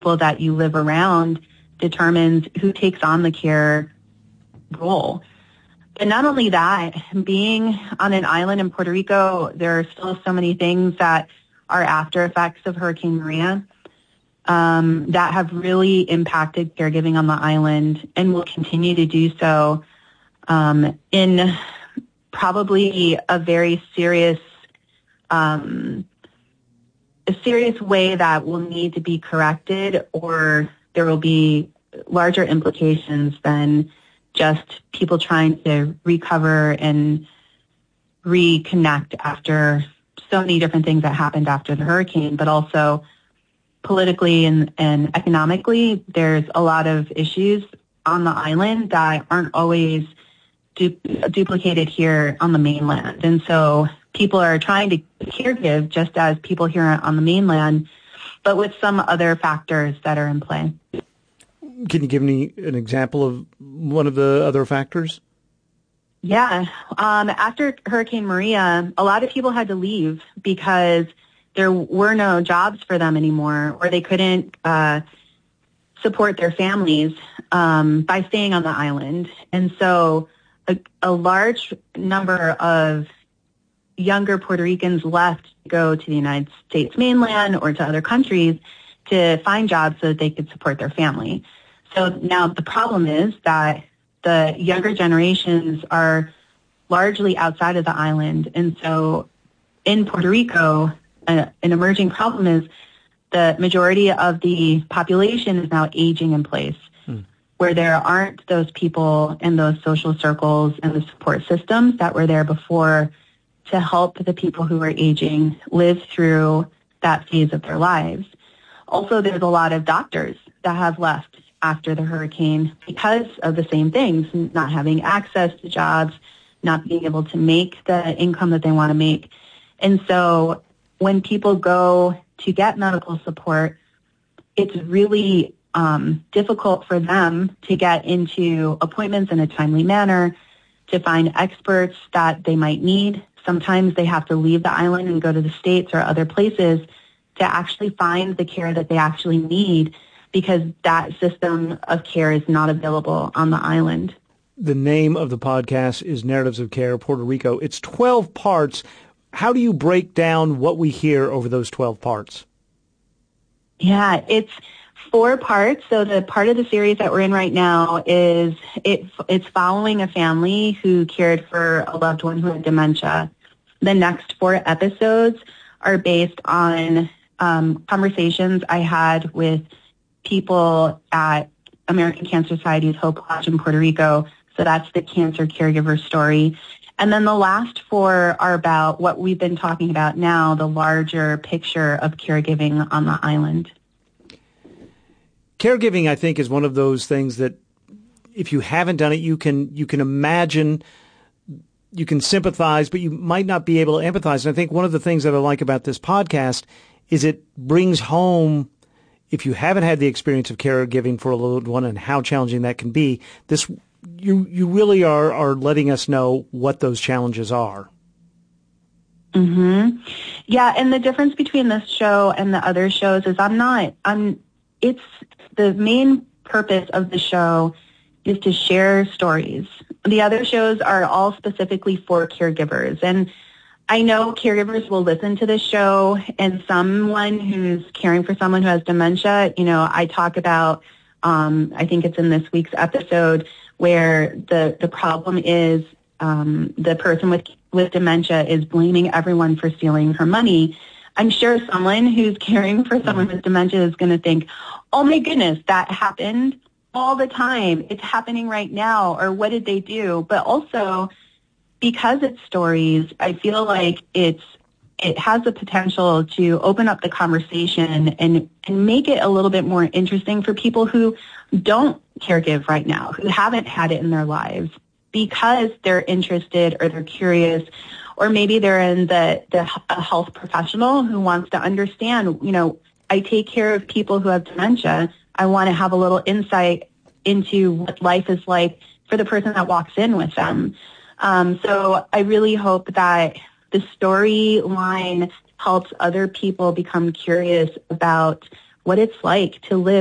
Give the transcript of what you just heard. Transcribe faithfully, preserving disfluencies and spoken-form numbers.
people that you live around determines who takes on the care role. And not only that, being on an island in Puerto Rico, there are still so many things that are after effects of Hurricane Maria um, that have really impacted caregiving on the island and will continue to do so um, in probably a very serious, um, a serious way that will need to be corrected, or there will be larger implications than just people trying to recover and reconnect after so many different things that happened after the hurricane, but also politically and, and economically, there's a lot of issues on the island that aren't always du- duplicated here on the mainland. And so people are trying to caregive just as people here on the mainland, but with some other factors that are in play. Can you give me an example of one of the other factors? Yeah. Um, after Hurricane Maria, a lot of people had to leave because there were no jobs for them anymore, or they couldn't uh, support their families um, by staying on the island. And so a, a large number of younger Puerto Ricans left to go to the United States mainland or to other countries to find jobs so that they could support their family. So now the problem is that the younger generations are largely outside of the island. And so in Puerto Rico, uh, an emerging problem is the majority of the population is now aging in place, hmm. where there aren't those people and those social circles and the support systems that were there before to help the people who are aging live through that phase of their lives. Also, there's a lot of doctors that have left after the hurricane because of the same things, not having access to jobs, not being able to make the income that they want to make. And so when people go to get medical support, it's really um, difficult for them to get into appointments in a timely manner, to find experts that they might need. Sometimes they have to leave the island and go to the States or other places to actually find the care that they actually need, because that system of care is not available on the island. The name of the podcast is Narratives of Care, Puerto Rico. It's twelve parts. How do you break down what we hear over those twelve parts? Yeah, it's four parts. So the part of the series that we're in right now is it, it's following a family who cared for a loved one who had dementia. The next four episodes are based on um, conversations I had with people at American Cancer Society's Hope Lodge in Puerto Rico. So that's the cancer caregiver story. And then the last four are about what we've been talking about now, the larger picture of caregiving on the island. Caregiving, I think, is one of those things that if you haven't done it, you can you can imagine, you can sympathize, but you might not be able to empathize. And I think one of the things that I like about this podcast is it brings home, if you haven't had the experience of caregiving for a loved one and how challenging that can be, this you you really are are letting us know what those challenges are. Mm-hmm. Yeah, and the difference between this show and the other shows is I'm not I'm it's the main purpose of the show is to share stories. The other shows are all specifically for caregivers, and I know caregivers will listen to this show, and someone who's caring for someone who has dementia, you know, I talk about, um, I think it's in this week's episode, where the, the problem is um, the person with, with dementia is blaming everyone for stealing her money. I'm sure someone who's caring for someone with dementia is going to think, oh my goodness, that happened all the time. It's happening right now, or what did they do? But also, because it's stories, I feel like it's it has the potential to open up the conversation and, and make it a little bit more interesting for people who don't caregive right now, who haven't had it in their lives, because they're interested or they're curious, or maybe they're in the, the a health professional who wants to understand, you know, I take care of people who have dementia. I want to have a little insight into what life is like for the person that walks in with them. Um, so I really hope that the storyline helps other people become curious about what it's like to live